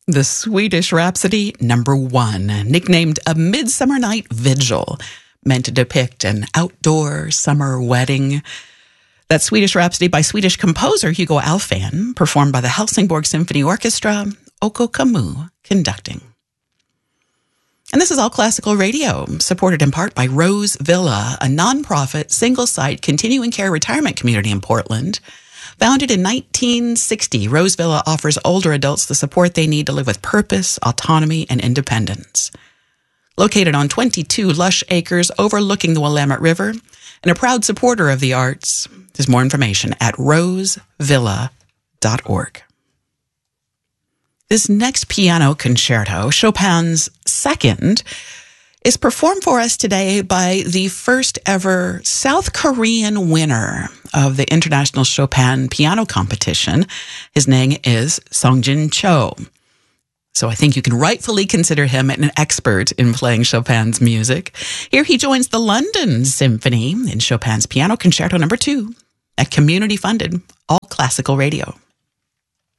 The Swedish Rhapsody, number 1, nicknamed A Midsummer Night Vigil, meant to depict an outdoor summer wedding. That Swedish Rhapsody by Swedish composer Hugo Alfvén, performed by the Helsingborg Symphony Orchestra, Oko Kamu conducting. And this is All Classical Radio, supported in part by Rose Villa, a nonprofit, single-site, continuing care retirement community in Portland. Founded in 1960, Rose Villa offers older adults the support they need to live with purpose, autonomy, and independence. Located on 22 lush acres overlooking the Willamette River, and a proud supporter of the arts. There's more information at rosevilla.org. This next piano concerto, Chopin's second, is performed for us today by the first ever South Korean winner of the International Chopin Piano Competition. His name is Songjin Cho. So I think you can rightfully consider him an expert in playing Chopin's music. Here he joins the London Symphony in Chopin's Piano Concerto No. 2 at community-funded All Classical Radio.